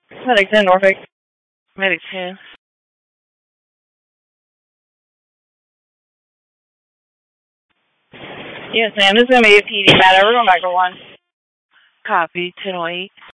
Medic 10, Norfolk. Medic 10. Yes, ma'am. This is going to be a PD matter. We're going back to 1. Copy. 1008.